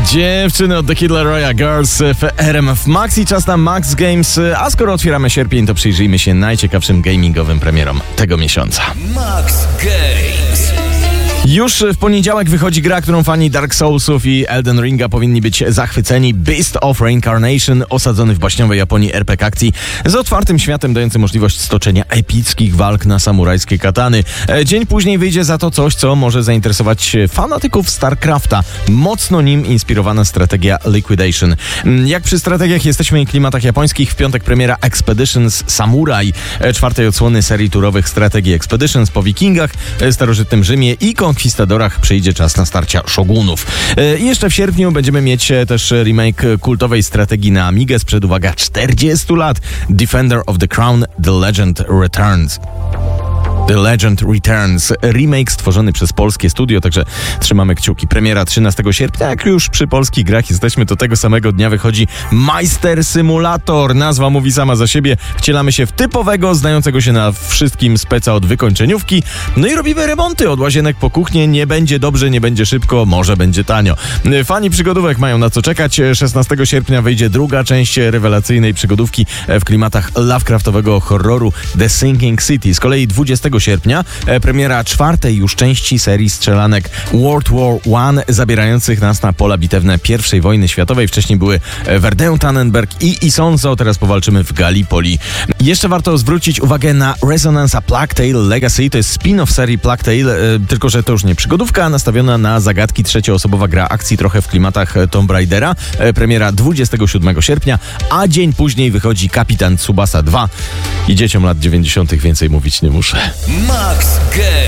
Dziewczyny od The Kid Laroi, Girls w RMF Max i czas na Max Games. A skoro otwieramy sierpień, to przyjrzyjmy się najciekawszym gamingowym premierom tego miesiąca. Max Games. Już w poniedziałek wychodzi gra, którą fani Dark Soulsów i Elden Ringa powinni być zachwyceni. Beast of Reincarnation, osadzony w baśniowej Japonii RPG akcji z otwartym światem, dający możliwość stoczenia epickich walk na samurajskie katany. Dzień później wyjdzie za to coś, co może zainteresować fanatyków StarCrafta. Mocno nim inspirowana strategia Liquidation. Jak przy strategiach jesteśmy i klimatach japońskich, w piątek premiera Expeditions Samurai, czwartej odsłony serii turowych strategii Expeditions po wikingach, starożytnym Rzymie i konkwistadorach przyjdzie czas na starcia shogunów. I jeszcze w sierpniu będziemy mieć też remake kultowej strategii na Amigę sprzed, uwaga, 40 lat. Defender of the Crown, The Legend Returns. The Legend Returns, remake stworzony przez polskie studio, także trzymamy kciuki. Premiera 13 sierpnia, jak już przy polskich grach jesteśmy, to tego samego dnia wychodzi Meister Simulator. Nazwa mówi sama za siebie. Wcielamy się w typowego, znającego się na wszystkim speca od wykończeniówki. No i robimy remonty od łazienek po kuchnię. Nie będzie dobrze, nie będzie szybko, może będzie tanio. Fani przygodówek mają na co czekać. 16 sierpnia wyjdzie druga część rewelacyjnej przygodówki w klimatach Lovecraftowego horroru The Sinking City. Z kolei 20 sierpnia premiera czwartej już części serii strzelanek World War I, zabierających nas na pola bitewne I wojny światowej. Wcześniej były Verdun, Tannenberg i Isonzo, teraz powalczymy w Gallipoli. Jeszcze warto zwrócić uwagę na Resonance'a Plague Tale Legacy. To jest spin-off serii Plague Tale, tylko że to już nie przygodówka, a nastawiona na zagadki, trzecioosobowa gra akcji trochę w klimatach Tomb Raidera. Premiera 27 sierpnia, a dzień później wychodzi Kapitan Tsubasa 2 i dzieciom lat 90. więcej mówić nie muszę. Max Games.